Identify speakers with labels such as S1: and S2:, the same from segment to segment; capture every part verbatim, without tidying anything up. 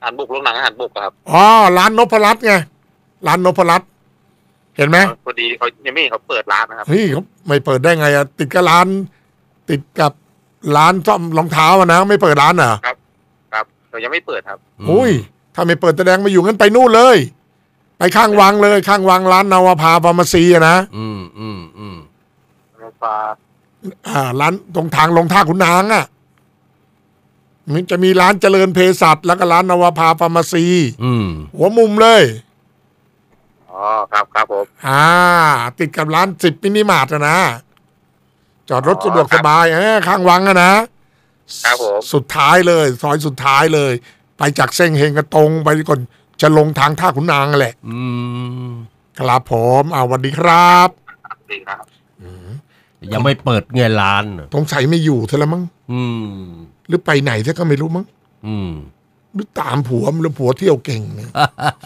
S1: หันบุกโรงหนังหันบุกครับ
S2: อ๋อร้านนพรัตน์ไงร้านนพรัตน์เห็นไหม
S1: พอดีเขายังไม่เขาเปิดร้านนะครับ
S2: เฮ้ยเขาไม่เปิดได้ไงอะติดกับร้านติดกับร้านซ่อมรองเท้าอะนะไม่เปิดร้านเหรอ
S1: ครับครับเรายังไม่เปิดครับ
S2: อุ้ยถ้าไม่เปิดแสดงมาอยู่งั้นไปนู่นเลยไปข้างวังเลยข้างวังร้านนาวภาฟาร์มาซีอะนะ
S3: อืมอืมอืม
S1: นาวภา
S2: อ่าร้านตรงทางลงท่าขุนนางอะมันจะมีร้านเจริญเภสัชแล้วก็ร้านนาวภาฟาร์มาซี
S3: อืม
S2: หัวมุมเลย
S1: อ๋อครับครับผม
S2: อ่าติดกับร้านสิบมินิมาร์ทนะนะจอดรถสะดวกสบายเออข้างวังอะนะครับ
S1: ผม
S2: สุดท้ายเลยซอยสุดท้ายเลยไปจากเส้งเฮงก็ตรงไปก่อนจะลงทางท่าขุนนางแหละ
S3: อืม
S2: ครับผมเอาสวัสดีครับ
S1: สวัสดีครับ
S3: ยังไม่เปิดเงินล้าน
S2: สงสัยไม่อยู่เท่าแล้วมั้ง
S3: อืม
S2: หรือไปไหนซะก็ไม่รู้มั้ง
S3: อืม
S2: หรือตามผัวหรือผัวเที่ยวเก่งเนี่ย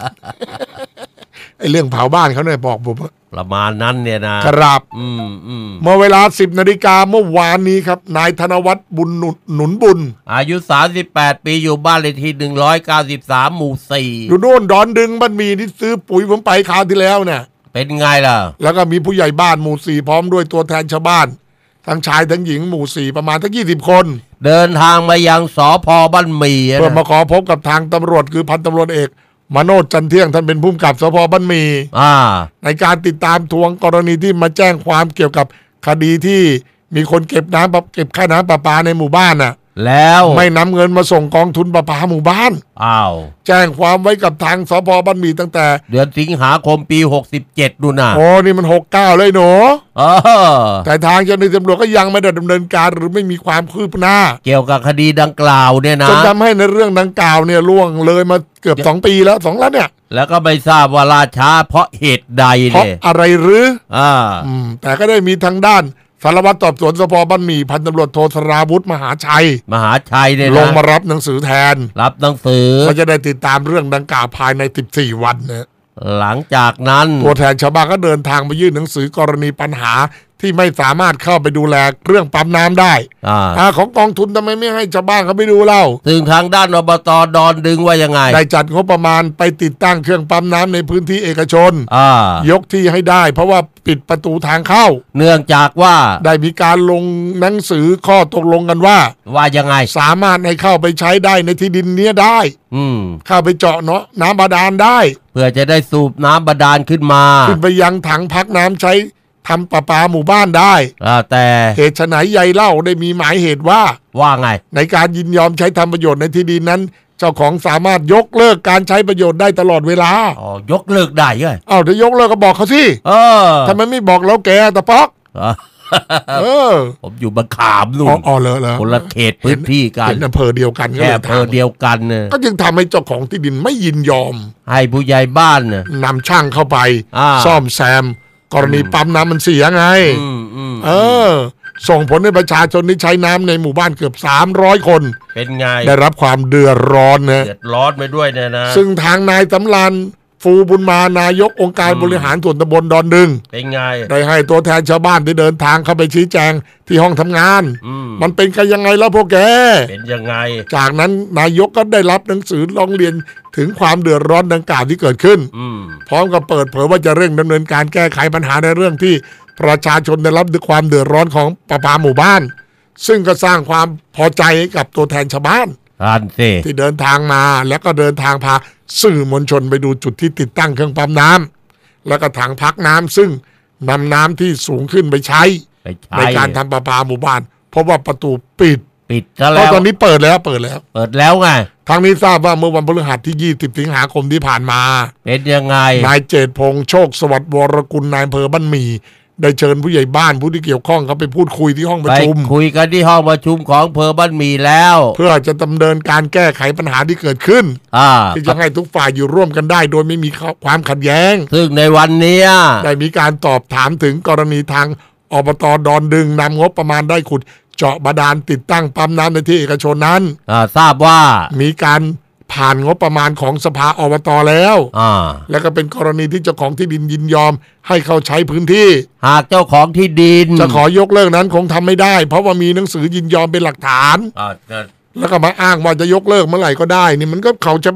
S2: ไอ้เรื่องเผาบ้านเขาเนี่ยบอกผม
S3: ประมาณนั้นเนี่ยนะครับอืมอืม
S2: เมื่อเวลาสิบนาฬิกาเมื่อวานนี้ครับนายธนวัฒน์บุญหนุนบุญ
S3: อายุสามสิบแปดปีอยู่บ้านเลขที่หนึ่งร้อยเก้าสิบสามหมู่สี่
S2: อยู่โน่นดอนดึงบ้านมีที่ซื้อปุ๋ยผมไปคราวที่แล้วเนี่ย
S3: เป็นไงล่ะ
S2: แล้วก็มีผู้ใหญ่บ้านหมู่สี่พร้อมด้วยตัวแทนชาวบ้านทั้งชายทั้งหญิงหมู่สี่ประมาณทั้งยี่สิบคน
S3: เดินทางมายังสภ.บ้านหมี่
S2: เพื่อมาขอพบกับทางตำรวจคือพันตำรวจเอกมโนจจันเที่ยงท่านเป็นผู้กำกับสภ.บ้านหมี่ในการติดตามทวงกรณีที่มาแจ้งความเกี่ยวกับคดีที่มีคนเก็บน้ำเก็บค่าน้ำประปาในหมู่บ้านน่ะ
S3: แล้ว
S2: ไม่นำเงินมาส่งกองทุนประปาหมู่บ้าน
S3: อ้าว
S2: แจ้งความไว้กับทางสภ.บ้านหมี่ตั้งแต่
S3: เดือนสิงหาคมปีหกสิบเจ็ดนู่นน่ะ
S2: โอ้นี่มันหกสิบเก้าเลยหนู
S3: เออ
S2: แต่ทางเจ้าหน้าที่ตำรวจก็ยังไม่ได้ดำเนินการหรือไม่มีความคืบหน้า
S3: เกี่ยวกับคดีดังกล่าวเนี่ยนะ
S2: จนทำให้ในเรื่องดังกล่าวเนี่ยล่วงเลยมาเกือบสองปีแล้วสองแล้วเนี่ย
S3: แล้วก็ไม่ทราบว่าล่าช้าเพราะเหตุใด
S2: เพราะอะไรหรือ
S3: อ่า
S2: อืมแต่ก็ได้มีทางด้านสารวัตรสอบสวนสภ.บ้านหมี่พันตำรวจโทสราวุฒิมหาชัย
S3: มหาชัยเนี่ย
S2: ลงมารับหนังสือแทน
S3: รับหนังสือ
S2: ก็จะได้ติดตามเรื่องดังกล่าวภายในสิบสี่วันเนี่ย
S3: หลังจากนั้น
S2: ตัวแทนชาวบ้านก็เดินทางไปยื่นหนังสือกรณีปัญหาที่ไม่สามารถเข้าไปดูแลเรื่องปั๊มน้ำได้อ่าของกองทุนทำไมไม่ให้ชาวบ้านเขาไปดูเล่า
S3: ซึ่งทางด้านอบต.ดอนดึงว่ายังไง
S2: ได้จัดงบประมาณไปติดตั้งเครื่องปั๊มน้ำในพื้นที่เอกชนยกที่ให้ได้เพราะว่าปิดประตูทางเข้า
S3: เนื่องจากว่า
S2: ได้มีการลงหนังสือข้อตกลงกันว่า
S3: ว่ายังไง
S2: สามารถให้เข้าไปใช้ได้ในที่ดินเนี้ยได้
S3: อืม
S2: เข้าไปเจาะเนาะน้ำบาดาลได้
S3: เพื่อจะได้สูบน้ำบาดาลขึ้นมา
S2: ขึ้นไปยังถังพักน้ำใช้ทำประปาหมู่บ้านได้
S3: แต่
S2: เหตุไฉนใหญ่เล่าได้มีหมายเหตุว่า
S3: ว่าไง
S2: ในการยินยอมใช้ทำประโยชน์ในที่ดินนั้นเจ้าของสามารถยกเลิกการใช้ประโยชน์ได้ตลอดเวลา
S3: อ๋อยกเลิกได้ไง
S2: อ้าวถ้ายกเลิกก็บอกเขาสิ
S3: เออ
S2: ทำไมไม่บอกแล้วแกตะป๊อกเออ
S3: ผมอยู่บังขามนู่น
S2: อ๋อเลยเลย
S3: คนละเขตพื้นที่กัน
S2: เป็นอำเภอเดียวกัน
S3: แค่อำเภอเดียวกันเนี่ย
S2: ก็จึงทำให้เจ้าของที่ดินไม่ยินยอม
S3: ให้ผู้ใหญ่บ้านเนี่ย
S2: นำช่างเข้าไปซ่อมแซมกรณีปั๊มน้ำมันเสียไงเออส่งผลให้ประชาชนที่ใช้น้ำในหมู่บ้านเกือบสามร้อยคน
S3: เป็นไง
S2: ได้รับความเดือดร้อนนะ
S3: เดือดร้อนไปด้วยเนี่ยนะ
S2: ซึ่งทางนายสำราญฟูบุญมานายกองค์การบริหารส่วนตำบลดอนดึง
S3: เป็นไง
S2: ได้ให้ตัวแทนชาวบ้านได้เดินทางเข้าไปชี้แจงที่ห้องทำงานมันเป็นกันยังไงแล้วพวกแก
S3: เป็นยังไง
S2: จากนั้นนายกก็ได้รับหนังสือร้องเรียนถึงความเดือดร้อนดังกล่าวที่เกิดขึ้นพร้อมกับเปิดเผยว่าจะเร่งดำเนินการแก้ไขปัญหาในเรื่องที่ประชาชนได้รับความเดือดร้อนของประปาหมู่บ้านซึ่งก็สร้างความพอใจให้กับตัวแทนชาวบ้านที่เดินทางมาแล้วก็เดินทางพาสื่อมวลชนไปดูจุดที่ติดตั้งเครื่องปั๊มน้ำแล้วก็ถังพักน้ำซึ่งนำน้ำที่สูงขึ้นไปใช้ในการทำประปาหมู่บ้านเพราะว่าประตูปิด
S3: ปิดแล้ว
S2: ตอนนี้เปิดแล้วเปิดแล้ว
S3: เปิดแล้วไง
S2: ทางนี้ทราบว่าเมื่อวันพฤหัสที่ยี่สิบสิงหาคมที่ผ่านมา
S3: เป็นยังไง
S2: นายเจตพงษ์โชคสวัสดิ์วรกุลนายอำเภอบ้านหมี่ได้เชิญผู้ใหญ่บ้านผู้ที่เกี่ยวข้องเขาไปพูดคุยที่ห้องประชุม
S3: ไปคุยกันที่ห้องประชุมของอำเภอบ้านหมี่แล้ว
S2: เพื่อจะดำเนินการแก้ไขปัญหาที่เกิดขึ้นที่จะให้ทุกฝ่ายอยู่ร่วมกันได้โดยไม่มีความขัดแย้ง
S3: ซึ่งในวันนี้
S2: ได้มีการตอบถามถึงกรณีทางอบต.ดอนดึงนำงบประมาณได้ขุดเจาะบาดาลติดตั้งปั๊มน้ำในที่เอกชนนั้น
S3: ทราบว่า
S2: มีการผ่านงบประมาณของสภาอบต.แล้วแล้วก็เป็นกรณีที่เจ้าของที่ดินยินยอมให้เข้าใช้พื้นที่
S3: หากเจ้าของที่ดิน
S2: จะขอยกเลิกนั้นคงทำไม่ได้เพราะว่ามีหนังสือยินยอมเป็นหลักฐานแล้วก็มาอ้างว่าจะยกเลิกเมื่อไหร่ก็ได้นี่มันก็เขาจะ